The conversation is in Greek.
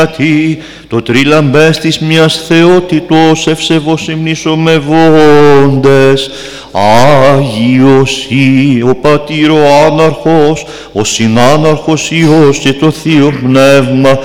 το τρίλαμπες της μιας θεότητος ευσεβώς υμνησομευόντες. Άγιος Ή ο Πατήρ ο Άναρχος, ο Συνάναρχος Υιός και το Θείο Πνεύμα,